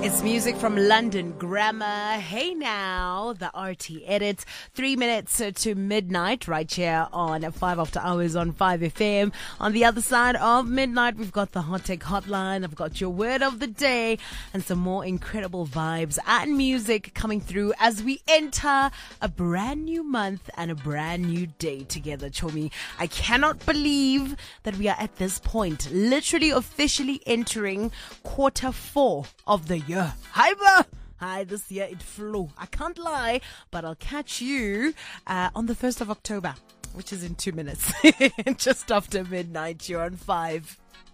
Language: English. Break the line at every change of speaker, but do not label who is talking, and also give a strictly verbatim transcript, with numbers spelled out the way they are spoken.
It's music from London Grammar. Hey now, the R T edit. Three minutes to midnight right here on five After Hours on five F M. On the other side of midnight, we've got the Hot Tech Hotline. I've got your word of the day and some more incredible vibes and music coming through as we enter a brand new month and a brand new day together, Chomi. I cannot believe that we are at this point, literally officially entering quarter four of the year. Yeah. Hi, bro. Hi, this year it flew. I can't lie, but I'll catch you uh, on the first of October, which is in two minutes. Just after midnight, you're on five.